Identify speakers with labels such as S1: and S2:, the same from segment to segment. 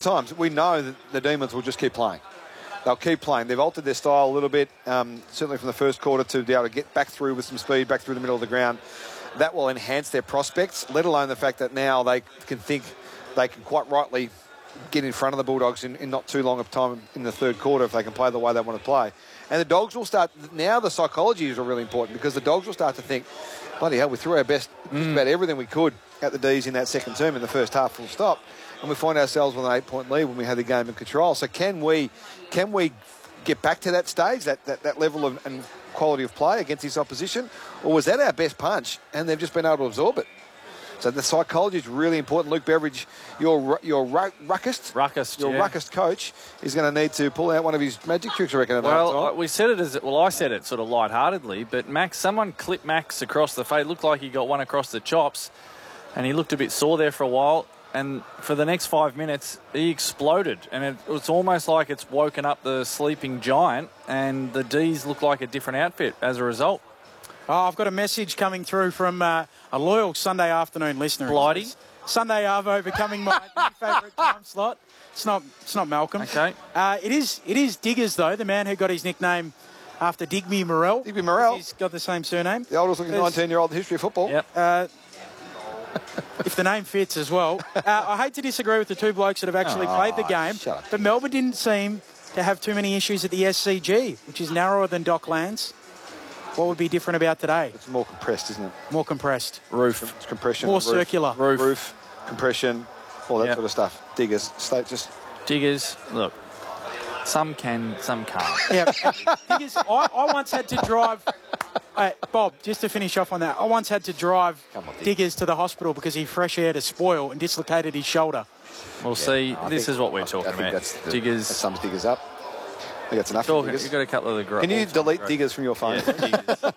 S1: times, we know that the Demons will just keep playing. They'll keep playing. They've altered their style a little bit, certainly from the first quarter, to be able to get back through with some speed, back through the middle of the ground. That will enhance their prospects, let alone the fact that now they can think they can quite rightly get in front of the Bulldogs in not too long of time in the third quarter if they can play the way they want to play. And the Dogs will start, now the psychology is really important because the Dogs will start to think, bloody hell, we threw our best, just about everything we could at the D's in that second term in the first half, full stop. And we find ourselves with an 8-point lead when we had the game in control. So can we get back to that stage, that level of and quality of play against this opposition? Or was that our best punch and they've just been able to absorb it? So the psychology is really important. Luke Beveridge, your ruckest coach, is going to need to pull out one of his magic tricks, I reckon.
S2: I said it sort of lightheartedly, but someone clipped Max across the face. It looked like he got one across the chops, and he looked a bit sore there for a while. And for the next 5 minutes, he exploded, and it's almost like it's woken up the sleeping giant, and the D's look like a different outfit as a result.
S3: Oh, I've got a message coming through from a loyal Sunday afternoon listener.
S2: Blighty?
S3: Sunday Arvo becoming my favourite time slot. It's not Malcolm.
S2: Okay.
S3: It is Diggers, though, the man who got his nickname after Digby Morrell.
S1: Digby Morrell.
S3: He's got the same surname.
S1: The oldest looking 19-year-old in the history of football.
S2: Yep.
S3: If the name fits as well. I hate to disagree with the two blokes that have actually played the game, but Melbourne didn't seem to have too many issues at the SCG, which is narrower than Docklands. What would be different about today?
S1: It's more compressed, isn't it?
S3: More compressed.
S2: Roof.
S1: It's compression.
S3: More circular.
S1: Roof. Compression. All that sort of stuff. Diggers.
S2: Diggers. Look. Some can, some can't.
S3: Yeah. Diggers, I once had to drive... Bob, just to finish off on that, I once had to drive Diggers to the hospital because he fresh aired a spoil and dislocated his shoulder.
S2: Well, this is what we're talking about. Diggers.
S1: That sums Diggers up. I think that's enough.
S2: You've got a couple of the...
S1: Can you delete Diggers from your phone?
S2: Yeah,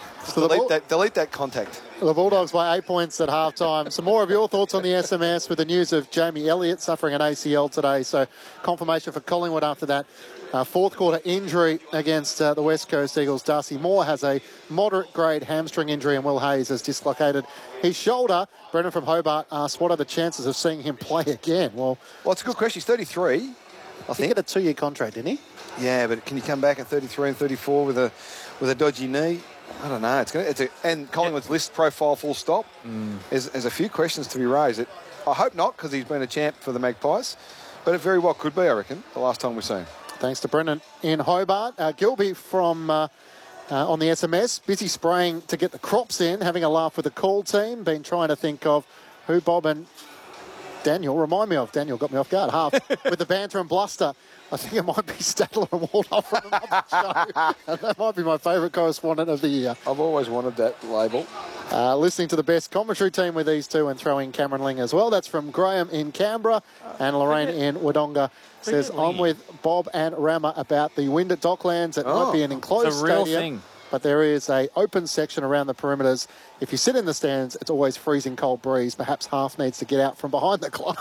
S1: delete that contact.
S4: The Bulldogs by 8 points at halftime. Some more of your thoughts on the SMS with the news of Jamie Elliott suffering an ACL today. So confirmation for Collingwood after that fourth quarter injury against the West Coast Eagles. Darcy Moore has a moderate grade hamstring injury and Will Hayes has dislocated his shoulder. Brendan from Hobart asked, what are the chances of seeing him play again? Well,
S1: it's a good question. He's 33. I think
S4: he had a 2-year contract, didn't he?
S1: Yeah, but can you come back at 33 and 34 with a dodgy knee? I don't know. And Collingwood's list profile full stop. There's a few questions to be raised. I hope not, because he's been a champ for the Magpies, but it very well could be, I reckon, the last time we've seen him.
S4: Thanks to Brendan in Hobart. Gilby from on the SMS, busy spraying to get the crops in, having a laugh with the call team, been trying to think of who Bob and Daniel remind me of. Daniel got me off guard, half, with the banter and bluster. I think it might be Stadler and Waldhoff from another show. And that might be my favourite correspondent of the year.
S1: I've always wanted that label.
S4: Listening to the best commentary team with these two and throwing Cameron Ling as well. That's from Graham in Canberra and Lorraine in Wodonga. Says, I'm with Bob and Rama about the wind at Docklands. It might be an enclosed
S2: real
S4: stadium, but there is a open section around the perimeters. If you sit in the stands, it's always freezing cold breeze. Perhaps half needs to get out from behind the club.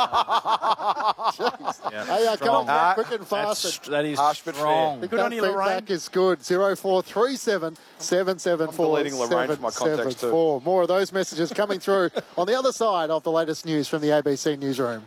S4: Hey, come on, quick and fast.
S2: That is
S1: harsh but
S2: strong.
S1: fair.
S4: Good on you, Lorraine. Is good. 0437 774
S1: deleting Lorraine from my contacts too.
S4: More of those messages coming through on the other side of the latest news from the ABC newsroom.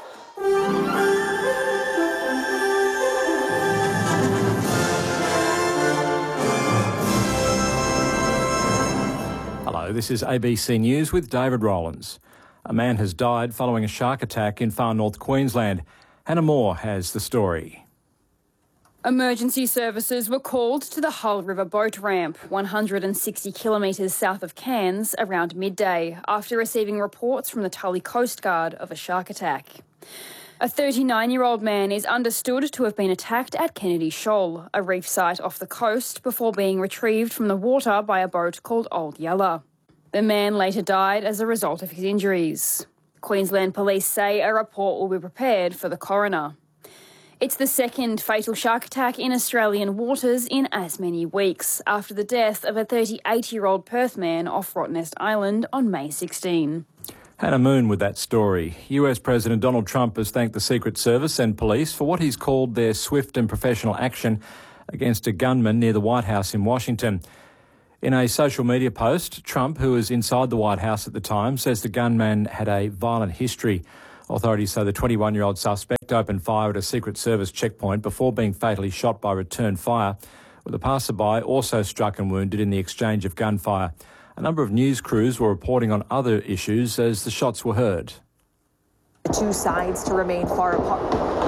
S5: Hello, this is ABC News with David Rowlands. A man has died following a shark attack in far north Queensland. Hannah Moore has the story.
S6: Emergency services were called to the Hull River boat ramp, 160 kilometres south of Cairns, around midday, after receiving reports from the Tully Coast Guard of a shark attack. A 39-year-old man is understood to have been attacked at Kennedy Shoal, a reef site off the coast, before being retrieved from the water by a boat called Old Yeller. The man later died as a result of his injuries. Queensland Police say a report will be prepared for the coroner. It's the second fatal shark attack in Australian waters in as many weeks, after the death of a 38-year-old Perth man off Rottnest Island on May 16.
S5: Hannah Moon with that story. US President Donald Trump has thanked the Secret Service and police for what he's called their swift and professional action against a gunman near the White House in Washington. In a social media post, Trump, who was inside the White House at the time, says the gunman had a violent history. Authorities say the 21-year-old suspect opened fire at a Secret Service checkpoint before being fatally shot by return fire, with a passerby also struck and wounded in the exchange of gunfire. A number of news crews were reporting on other issues as the shots were heard.
S7: The two sides to remain far apart.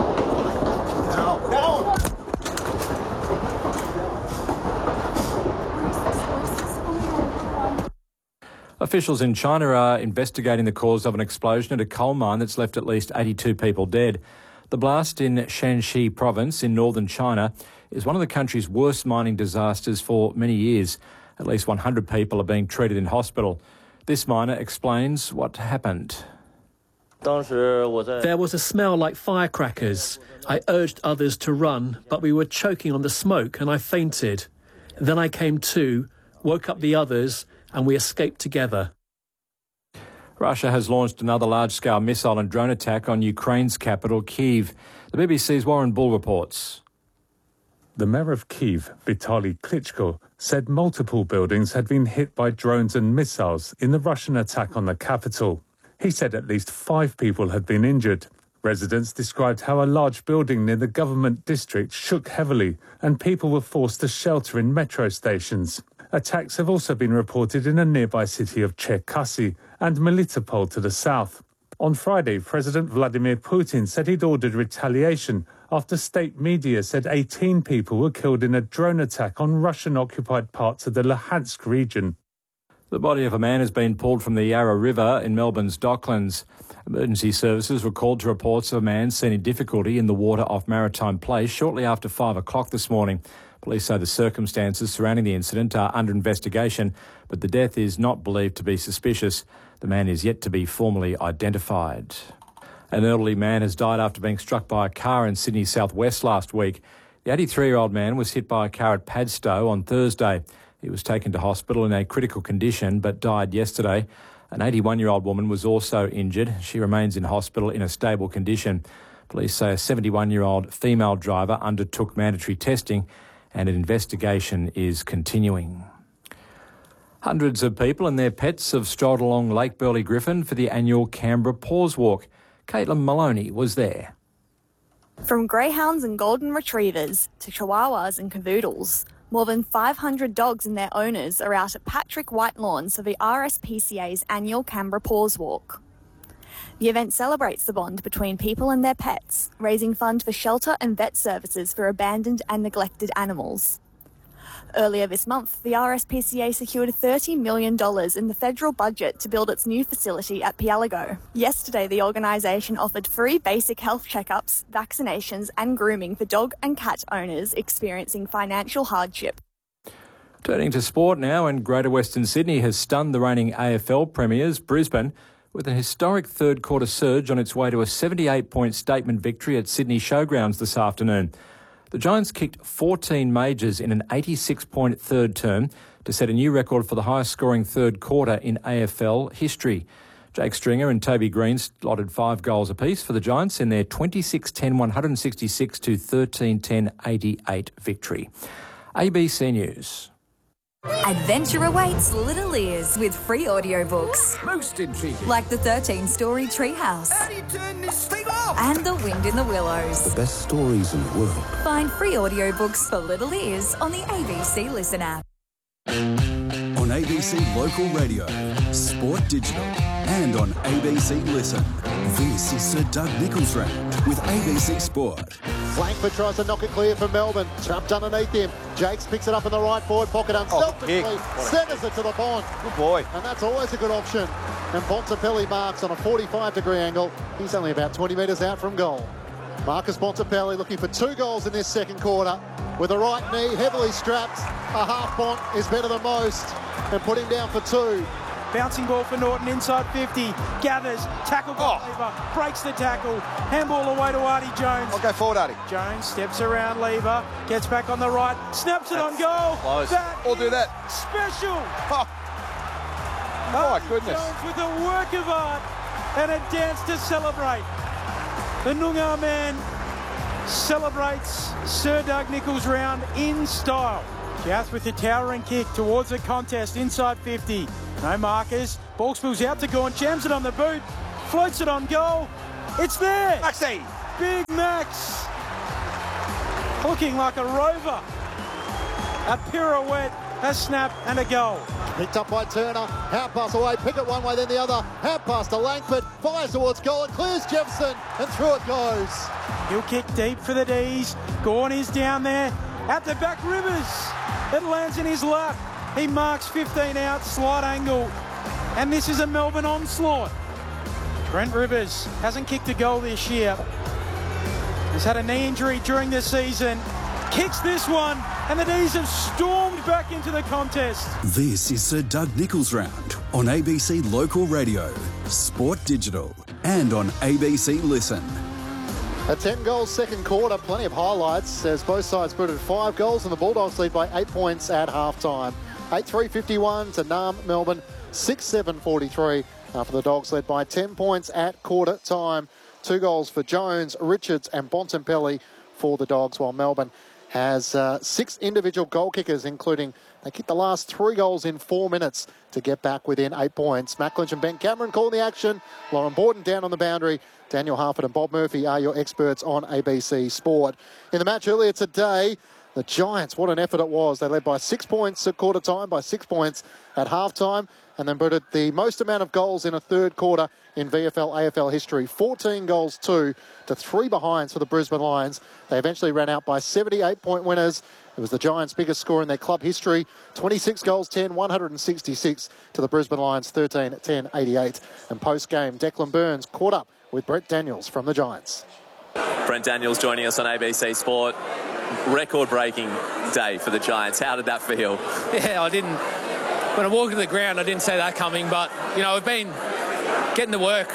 S5: Officials in China are investigating the cause of an explosion at a coal mine that's left at least 82 people dead. The blast in Shanxi province in northern China is one of the country's worst mining disasters for many years. At least 100 people are being treated in hospital. This miner explains what happened.
S8: There was a smell like firecrackers. I urged others to run, but we were choking on the smoke and I fainted. Then I came to, woke up the others, and we escaped together.
S5: Russia has launched another large-scale missile and drone attack on Ukraine's capital, Kyiv. The BBC's Warren Bull reports.
S9: The mayor of Kyiv, Vitaly Klitschko, said multiple buildings had been hit by drones and missiles in the Russian attack on the capital. He said at least 5 people had been injured. Residents described how a large building near the government district shook heavily and people were forced to shelter in metro stations. Attacks have also been reported in a nearby city of Cherkasy and Melitopol to the south. On Friday, President Vladimir Putin said he'd ordered retaliation after state media said 18 people were killed in a drone attack on Russian-occupied parts of the Luhansk region.
S5: The body of a man has been pulled from the Yarra River in Melbourne's Docklands. Emergency services were called to reports of a man seen in difficulty in the water off Maritime Place shortly after 5 o'clock this morning. Police say the circumstances surrounding the incident are under investigation, but the death is not believed to be suspicious. The man is yet to be formally identified. An elderly man has died after being struck by a car in Sydney's southwest last week. The 83-year-old man was hit by a car at Padstow on Thursday. He was taken to hospital in a critical condition but died yesterday. An 81-year-old woman was also injured. She remains in hospital in a stable condition. Police say a 71-year-old female driver undertook mandatory testing and an investigation is continuing. Hundreds of people and their pets have strolled along Lake Burley Griffin for the annual Canberra Paws Walk. Caitlin Maloney was there.
S10: From greyhounds and golden retrievers to chihuahuas and cavoodles, more than 500 dogs and their owners are out at Patrick White Lawns for the RSPCA's annual Canberra Paws Walk. The event celebrates the bond between people and their pets, raising funds for shelter and vet services for abandoned and neglected animals. Earlier this month, the RSPCA secured $30 million in the federal budget to build its new facility at Pielago. Yesterday, the organisation offered free basic health checkups, vaccinations and grooming for dog and cat owners experiencing financial hardship.
S5: Turning to sport now, and Greater Western Sydney has stunned the reigning AFL premiers, Brisbane, with a historic third-quarter surge on its way to a 78-point statement victory at Sydney Showgrounds this afternoon. The Giants kicked 14 majors in an 86-point third term to set a new record for the highest-scoring third quarter in AFL history. Jake Stringer and Toby Green slotted 5 goals apiece for the Giants in their 26-10 166 to 13-10 88 victory. ABC News.
S11: Adventure awaits little ears with free audiobooks.
S12: Most intriguing.
S11: Like the 13-story Treehouse.
S12: How do you turn this thing off?
S11: And The Wind in the Willows.
S12: The best stories in the world.
S11: Find free audiobooks for little ears on the ABC Listen app.
S13: On ABC Local Radio, Sport Digital, and on ABC Listen. This is Sir Doug Nicholls Round with ABC Sport.
S4: Langford tries to knock it clear for Melbourne. Trapped underneath him. Jakes picks it up in the right forward pocket unselfishly. Centres it to the pond.
S1: Good boy.
S4: And that's always a good option. And Bontempelli marks on a 45-degree angle. He's only about 20 metres out from goal. Marcus Bontempelli looking for 2 goals in this second quarter. With the right knee heavily strapped. A half Bont is better than most. And put him down for 2.
S3: Bouncing ball for Norton inside 50. Gathers. Tackle by Lever. Breaks the tackle. Handball away to Artie Jones.
S1: I'll go forward, Artie.
S3: Jones steps around Lever. Gets back on the right. Snaps it on goal.
S2: Close.
S1: I'll do that.
S3: Special.
S1: Oh. My goodness.
S3: Jones with a work of art and a dance to celebrate. The Noongar man celebrates Sir Doug Nicholls Round in style. Gath with the towering kick towards the contest inside 50. No markers. Ball spills out to Gawn. Jams it on the boot. Floats it on goal. It's there.
S1: Maxie.
S3: Big Max. Looking like a rover. A pirouette, a snap and a goal.
S4: Picked up by Turner. Half pass away. Pickett one way, then the other. Half pass to Langford. Fires towards goal. It clears Jefferson. And through it goes.
S3: He'll kick deep for the D's. Gawn is down there. At the back, Rivers. It lands in his lap. He marks 15 out, slight angle. And this is a Melbourne onslaught. Brent Rivers hasn't kicked a goal this year. He's had a knee injury during the season. Kicks this one, and the D's have stormed back into the contest.
S13: This is Sir Doug Nicholls Round on ABC Local Radio, Sport Digital, and on ABC Listen.
S4: A 10-goal second quarter, plenty of highlights as both sides booted 5 goals and the Bulldogs lead by 8 points at half-time. 8-3-51 to Nam Melbourne, 6-7-43 after the Dogs led by 10 points at quarter time. 2 goals for Jones, Richards and Bontempelli for the Dogs, while Melbourne has 6 individual goal kickers, including they kicked the last 3 goals in 4 minutes to get back within 8 points. Matt Lynch and Ben Cameron calling the action. Lauren Borden down on the boundary. Daniel Harford and Bob Murphy are your experts on ABC Sport. In the match earlier today, the Giants, what an effort it was. They led by 6 points at quarter time, by 6 points at half time, and then booted the most amount of goals in a third quarter in VFL-AFL history. 14 goals, 2 to 3 behinds for the Brisbane Lions. They eventually ran out by 78-point winners. It was the Giants' biggest score in their club history. 26 goals, 10, 166 to the Brisbane Lions, 13, 10, 88. And post-game, Declan Burns caught up with Brent Daniels from the Giants.
S14: Brent Daniels joining us on ABC Sport. Record-breaking day for the Giants. How did that feel?
S15: Yeah, when I walked to the ground, I didn't see that coming, but, we've been getting to work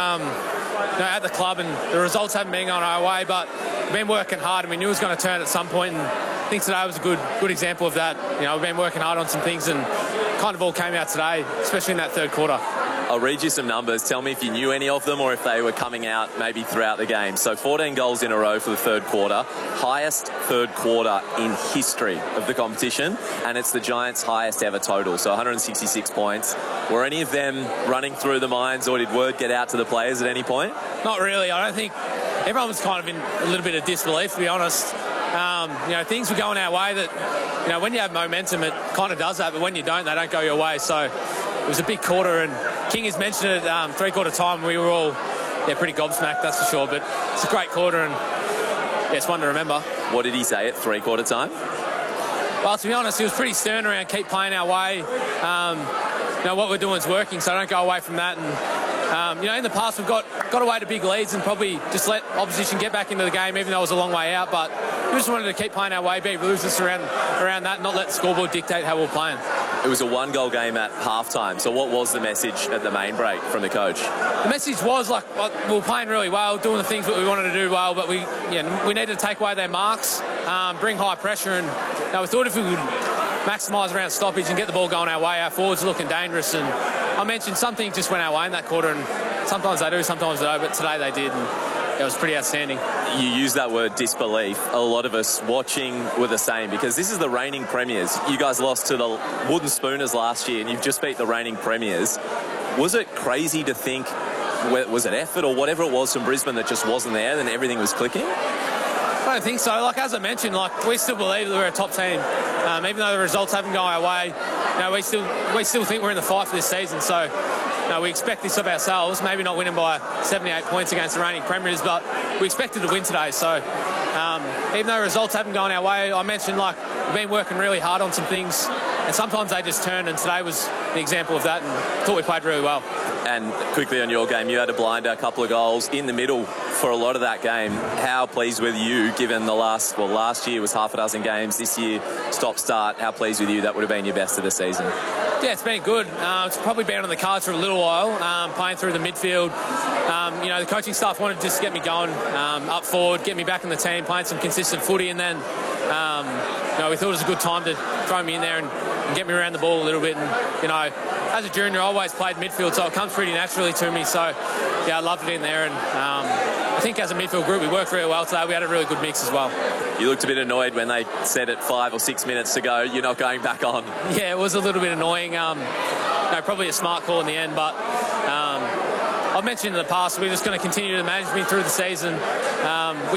S15: at the club, and the results haven't been going our way, but we've been working hard, and we knew it was going to turn at some point, and I think today was a good example of that. We've been working hard on some things, and kind of all came out today, especially in that third quarter.
S14: I'll read you some numbers. Tell me if you knew any of them or if they were coming out maybe throughout the game. So 14 goals in a row for the third quarter. Highest third quarter in history of the competition. And it's the Giants' highest ever total. So 166 points. Were any of them running through the minds, or did word get out to the players at any point?
S15: Not really. I don't think everyone was kind of in a little bit of disbelief, to be honest. Things were going our way that, when you have momentum, it kind of does that. But when you don't, they don't go your way. So it was a big quarter, and King has mentioned it, three-quarter time, we were all pretty gobsmacked, that's for sure. But it's a great quarter, and it's one to remember.
S14: What did he say at three-quarter time?
S15: Well, to be honest, he was pretty stern around keep playing our way. What we're doing is working, so don't go away from that. And in the past we've got away to big leads and probably just let opposition get back into the game, even though it was a long way out. But we just wanted to keep playing our way, be ruthless around that, not let the scoreboard dictate how we're playing.
S14: It was a one-goal game at halftime. So what was the message at the main break from the coach?
S15: The message was we were playing really well, doing the things that we wanted to do well, but we needed to take away their marks, bring high pressure, and we thought if we would maximise around stoppage and get the ball going our way, our forwards are looking dangerous. And I mentioned some things just went our way in that quarter, and sometimes they do, sometimes they don't, but today they did, and it was pretty outstanding.
S14: You use that word disbelief. A lot of us watching were the same, because this is the reigning premiers. You guys lost to the Wooden Spooners last year, and you've just beat the reigning premiers. Was it crazy to think, was it effort or whatever it was from Brisbane that just wasn't there, then everything was clicking?
S15: I don't think so. As I mentioned, we still believe that we're a top team. Even though the results haven't gone our way, we still think we're in the fight for this season. So we expect this of ourselves. Maybe not winning by 78 points against the reigning premiers, but we expected to win today. So even though results haven't gone our way, I mentioned we've been working really hard on some things, and sometimes they just turn, and today was the example of that, and I thought we played really well.
S14: And quickly on your game, you had a blinder, a couple of goals in the middle for a lot of that game. How pleased with you, given the last year was half a dozen games, this year stop-start, how pleased with you that would have been your best of the season?
S15: Yeah, it's been good. It's probably been on the cards for a little while, playing through the midfield. The coaching staff wanted to just get me going up forward, get me back in the team, playing some consistent footy, and then we thought it was a good time to throw me in there and get me around the ball a little bit. And, as a junior, I always played midfield, so it comes pretty naturally to me. So, I loved it in there. And I think as a midfield group, we worked really well today. We had a really good mix as well.
S14: You looked a bit annoyed when they said at 5 or 6 minutes to go, you're not going back on.
S15: Yeah, it was a little bit annoying. Probably a smart call in the end, but I've mentioned in the past, we're just going to continue to manage me through the season.